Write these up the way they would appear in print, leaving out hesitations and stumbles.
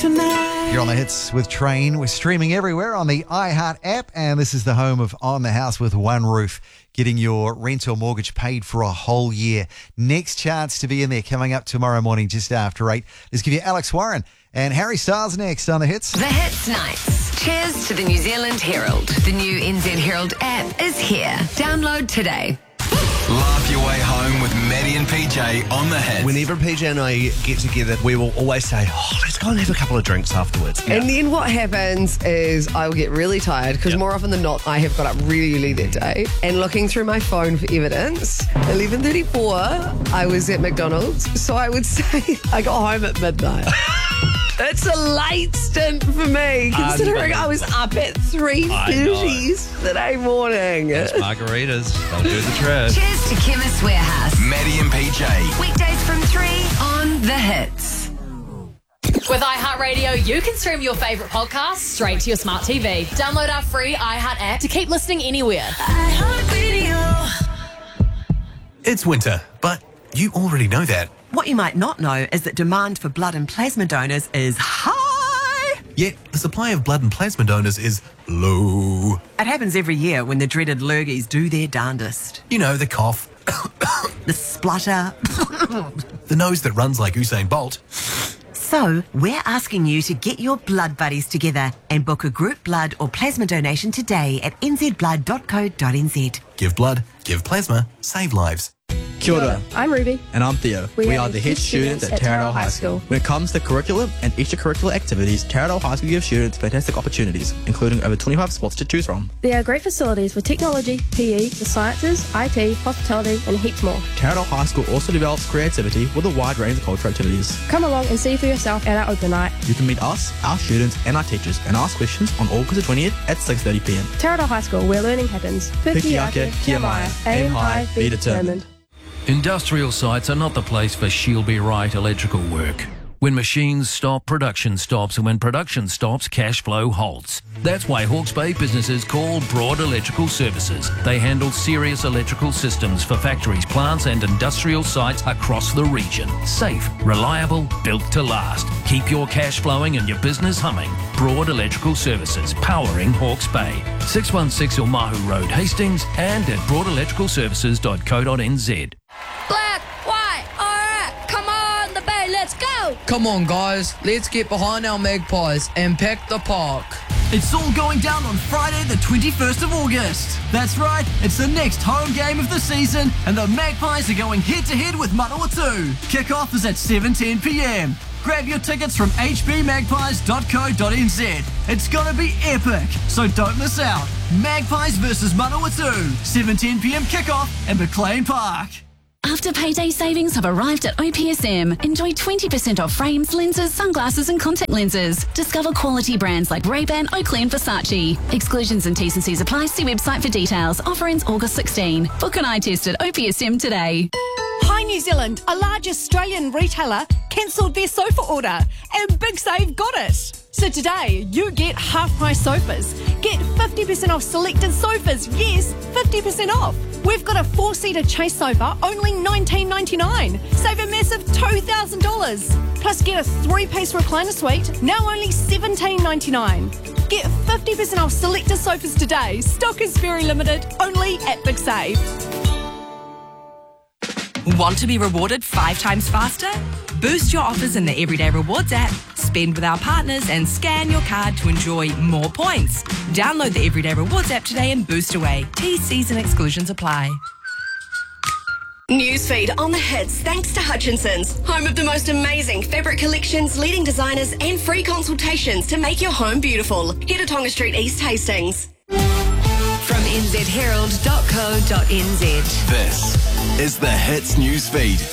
tonight. You're on the hits with Train. We're streaming everywhere on the iHeart app, and this is the home of On the House with One Roof, getting your rent or mortgage paid for a whole year. Next chance to be in there coming up tomorrow morning just after 8. Let's give you Alex Warren and Harry Styles next on the hits. The Hits Nights. Cheers to the New Zealand Herald. The new NZ Herald app is here. Download today. Laugh your way home with Maddie and PJ on the hits. Whenever PJ and I get together, we will always say, let's go and have a couple of drinks afterwards. And then what happens is I will get really tired because more often than not, I have got up really early that day. And looking through my phone for evidence, 11:34, I was at McDonald's. So I would say I got home at midnight. It's a late stint for me, considering I was up at 3:30 yesterday morning. Those margaritas, they'll do the trick. Cheers to Chemist Warehouse. Maddie and PJ. Weekdays from 3 on The Hits. With iHeartRadio, you can stream your favourite podcasts straight to your smart TV. Download our free iHeart app to keep listening anywhere. iHeartRadio. It's winter, but you already know that. What you might not know is that demand for blood and plasma donors is high. Yet the supply of blood and plasma donors is low. It happens every year when the dreaded lurgies do their darndest. You know, the cough, The splutter. the nose that runs like Usain Bolt. So, we're asking you to get your blood buddies together and book a group blood or plasma donation today at nzblood.co.nz. Give blood, give plasma, save lives. Kia ora. I'm Ruby. And I'm Theo. We are the head students at Taradale High School. When it comes to curriculum and extracurricular activities, Taradale High School gives students fantastic opportunities, including over 25 spots to choose from. There are great facilities for technology, PE, the sciences, IT, hospitality and heaps more. Taradale High School also develops creativity with a wide range of cultural activities. Come along and see for yourself at our open night. You can meet us, our students and our teachers and ask questions on August the 20th at 6:30pm. Taradale High School, where learning happens. Piki ake, kia mai, aim high, be determined. Industrial sites are not the place for she'll be right electrical work. When machines stop, production stops, and when production stops, cash flow halts. That's why Hawke's Bay businesses call Broad Electrical Services. They handle serious electrical systems for factories, plants and industrial sites across the region. Safe, reliable, built to last. Keep your cash flowing and your business humming. Broad Electrical Services, powering Hawke's Bay. 616 Omahu Road, Hastings, and at broadelectricalservices.co.nz. Black, white, alright, come on, the Bay, let's go! Come on, guys, let's get behind our Magpies and pack the park. It's all going down on Friday, the 21st of August. That's right, it's the next home game of the season, and the Magpies are going head-to-head with Manawatu. Kickoff is at 7:10pm. Grab your tickets from hbmagpies.co.nz. It's gonna be epic, so don't miss out. Magpies versus Manawatu, 7:10pm kickoff at McLean Park. After payday savings have arrived at OPSM. Enjoy 20% off frames, lenses, sunglasses and contact lenses. Discover quality brands like Ray-Ban, Oakley and Versace. Exclusions and T's and C's apply. See website for details. Offer ends August 16. Book an eye test at OPSM today. Hi New Zealand, a large Australian retailer cancelled their sofa order and Big Save got it. So today, you get half-price sofas. Get 50% off selected sofas. Yes, 50% off. We've got a 4-seater Chase sofa, only $19.99. Save a massive $2,000. Plus get a 3-piece recliner suite, now only $17.99. Get 50% off selected sofas today. Stock is very limited, only at Big Save. Want to be rewarded 5 times faster? Boost your offers in the Everyday Rewards app, spend with our partners and scan your card to enjoy more points. Download the Everyday Rewards app today and boost away. T's and exclusions apply. Newsfeed on the hits thanks to Hutchinson's, home of the most amazing fabric collections, leading designers and free consultations to make your home beautiful. Head to Tonga Street East Hastings. From nzherald.co.nz. This is the Hits Newsfeed.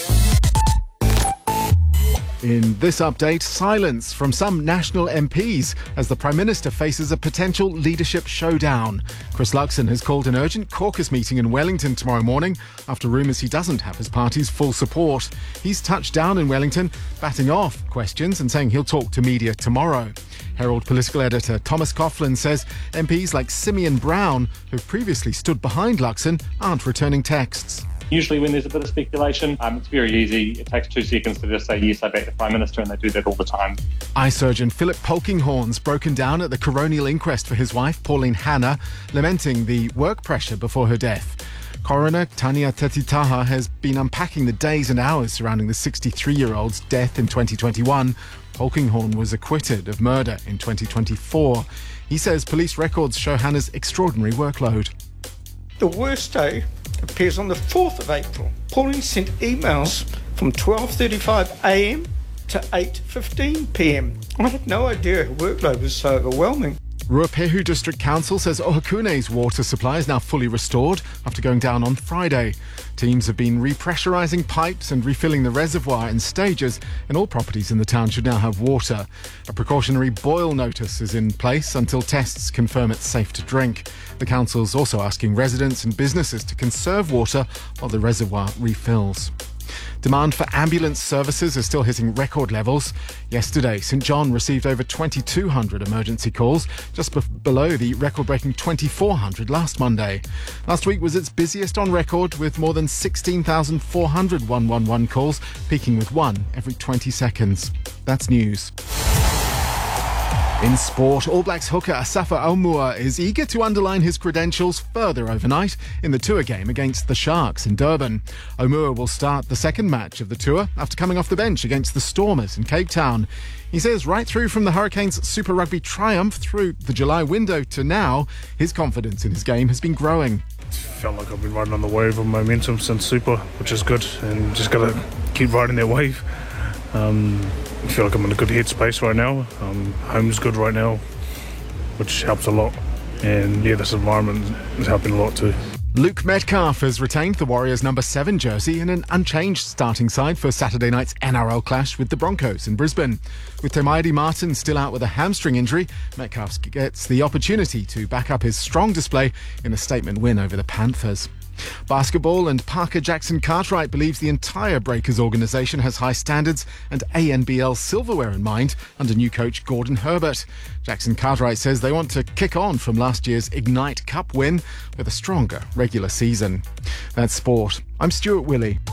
In this update, silence from some national MPs as the Prime Minister faces a potential leadership showdown. Chris Luxon has called an urgent caucus meeting in Wellington tomorrow morning after rumours he doesn't have his party's full support. He's touched down in Wellington, batting off questions and saying he'll talk to media tomorrow. Herald political editor Thomas Coughlin says MPs like Simeon Brown, who previously stood behind Luxon, aren't returning texts. Usually when there's a bit of speculation, it's very easy. It takes 2 seconds to just say, yes, I back the Prime Minister, and they do that all the time. Eye surgeon Philip Polkinghorn's broken down at the coronial inquest for his wife, Pauline Hanna, lamenting the work pressure before her death. Coroner Tania Tetitaha has been unpacking the days and hours surrounding the 63-year-old's death in 2021. Polkinghorn was acquitted of murder in 2024. He says police records show Hanna's extraordinary workload. The worst day appears on the 4th of April. Pauline sent emails from 12:35am to 8:15 p.m. I had no idea her workload was so overwhelming. Ruapehu District Council says Ohakune's water supply is now fully restored after going down on Friday. Teams have been repressurising pipes and refilling the reservoir in stages, and all properties in the town should now have water. A precautionary boil notice is in place until tests confirm it's safe to drink. The council's also asking residents and businesses to conserve water while the reservoir refills. Demand for ambulance services is still hitting record levels. Yesterday, St John received over 2,200 emergency calls, just below the record-breaking 2,400 last Monday. Last week was its busiest on record, with more than 16,400 111 calls, peaking with one every 20 seconds. That's news. In sport, All Blacks hooker Asafa Aumua is eager to underline his credentials further overnight in the tour game against the Sharks in Durban. Aumua will start the second match of the tour after coming off the bench against the Stormers in Cape Town. He says right through from the Hurricanes' Super Rugby triumph through the July window to now, his confidence in his game has been growing. Felt like I've been riding on the wave of momentum since Super, which is good, and just got to keep riding that wave. I feel like I'm in a good headspace right now. Home's good right now, which helps a lot. And yeah, this environment is helping a lot too. Luke Metcalf has retained the Warriors' number 7 jersey in an unchanged starting side for Saturday night's NRL clash with the Broncos in Brisbane. With Temaidi Martin still out with a hamstring injury, Metcalf gets the opportunity to back up his strong display in a statement win over the Panthers. Basketball, and Parker Jackson Cartwright believes the entire Breakers organisation has high standards and ANBL silverware in mind under new coach Gordon Herbert. Jackson Cartwright says they want to kick on from last year's Ignite Cup win with a stronger regular season. That's sport. I'm Stuart Willey.